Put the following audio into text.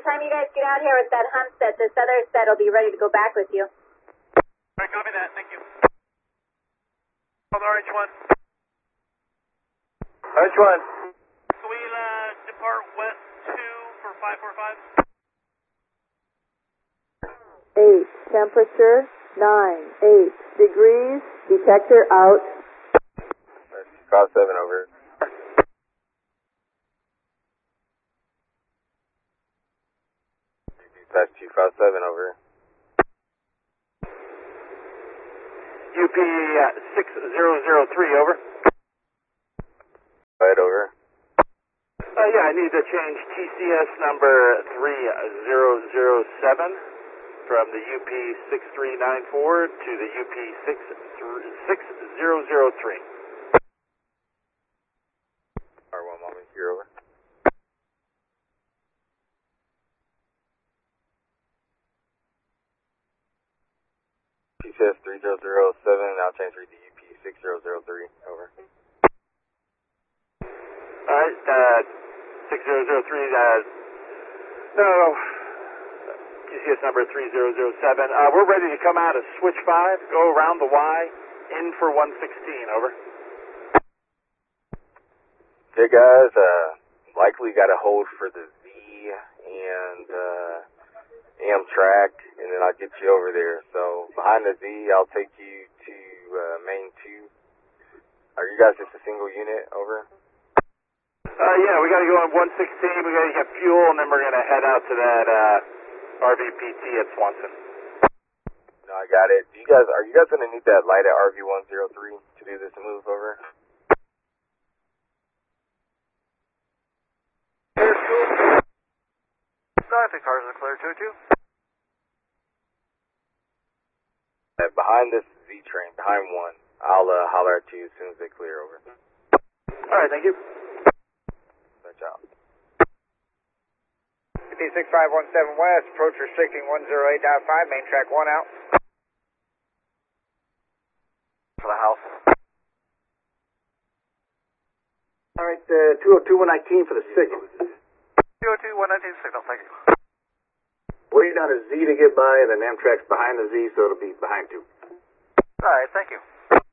time you guys get out here with that hump set, this other set will be ready to go back with you. Alright, copy that, thank you. Hold RH1. RH1. Can we depart west 2 for 545? 8, temperature 9, 8 degrees, detector out. 57 over. That's 257 over. UP 6003 over. Right over. Yeah, I need to change TCS number 3007 from the UP 6394 to the UP 6003. R1 Mommy here over. TCS 3007, now change to UP 6003 over. Alright, 6003, no, TCS number 3007. We're ready to come out of switch 5, go around the Y, in for 116, over. Okay guys, likely got to hold for the Z and Amtrak, and then I'll get you over there. So behind the Z, I'll take you to main 2. Are you guys just a single unit, over? Yeah, we got to go on 116, we got to get fuel, and then we're going to head out to that RVPT at Swanson. No, I got it. Are you guys going to need that light at RV103 to do this move, over? No, I think cars are clear, 2-2. Behind this Z train, behind 1. I'll holler at you as soon as they clear, over. Alright, thank you. Good job. UP6517 West, approach restricting 108.5, main track 1 out. For the house. Alright, 202-119 for the signal. 202-119 signal, thank you. Wait on a Z to get by, and then Amtrak's behind the Z, so it'll be behind 2. Alright, thank you.